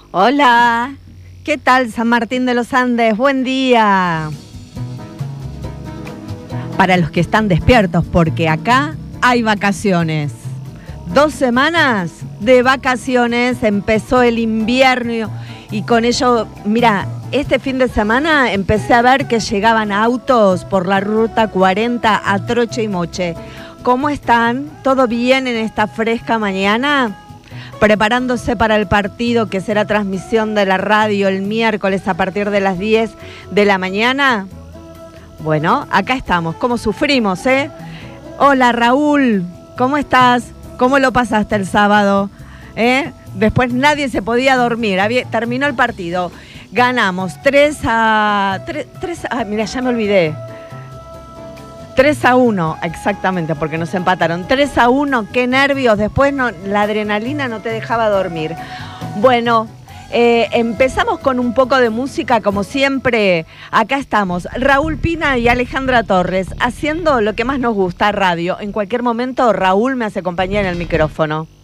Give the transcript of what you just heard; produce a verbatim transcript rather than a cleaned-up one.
Hola, ¿qué tal San Martín de los Andes? Buen día. Para los que están despiertos, porque acá hay vacaciones. Dos semanas de vacaciones, empezó el invierno y con ello, mira, este fin de semana empecé a ver que llegaban autos por la ruta cuarenta a Troche y Moche. ¿Cómo están? ¿Todo bien en esta fresca mañana? Preparándose para el partido que será transmisión de la radio el miércoles a partir de las diez de la mañana. Bueno, acá estamos. ¿Cómo sufrimos, eh? Hola, Raúl. ¿Cómo estás? ¿Cómo lo pasaste el sábado? ¿Eh? Después nadie se podía dormir. Había, terminó el partido. Ganamos tres a... tres, ah, mira, ya me olvidé. tres a uno, exactamente, porque nos empataron. tres a uno, qué nervios. Después no, la adrenalina no te dejaba dormir. Bueno, eh, empezamos con un poco de música, como siempre. Acá estamos, Raúl Pina y Alejandra Torres, haciendo lo que más nos gusta, radio. En cualquier momento, Raúl me hace compañía en el micrófono.